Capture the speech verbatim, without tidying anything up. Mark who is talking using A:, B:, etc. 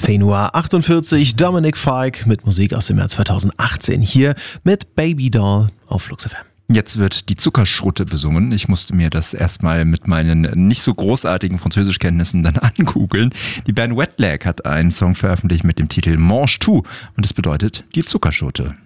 A: zehn Uhr achtundvierzig, Dominic Fike mit Musik aus dem Jahr zweitausendachtzehn hier mit Baby Doll auf Flux F M.
B: Jetzt wird die Zuckerschrote besungen. Ich musste mir das erstmal mit meinen nicht so großartigen Französischkenntnissen dann angoogeln. Die Band Wet Leg hat einen Song veröffentlicht mit dem Titel Mange Tout und es bedeutet die Zuckerschote.